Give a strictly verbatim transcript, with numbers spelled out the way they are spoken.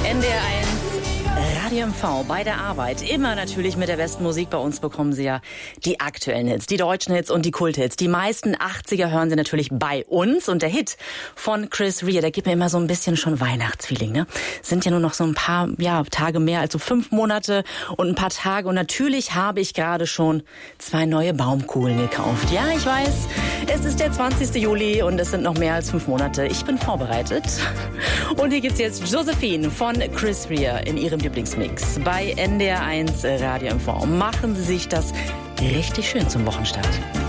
N D R eins Radio M V bei der Arbeit. Immer natürlich mit der besten Musik. Bei uns bekommen Sie ja die aktuellen Hits, die deutschen Hits und die Kulthits. Die meisten achtziger hören Sie natürlich bei uns. Und der Hit von Chris Rea, der gibt mir immer so ein bisschen schon Weihnachtsfeeling. Ne? Sind ja nur noch so ein paar ja, Tage mehr, also fünf Monate und ein paar Tage. Und natürlich habe ich gerade schon zwei neue Baumkugeln gekauft. Ja, ich weiß, es ist der zwanzigste Juli und es sind noch mehr als fünf Monate. Ich bin vorbereitet. Und hier gibt's jetzt Josephine von Chris Rea in ihrem Lieblingsmix bei N D R eins Radio M V. Machen Sie sich das richtig schön zum Wochenstart.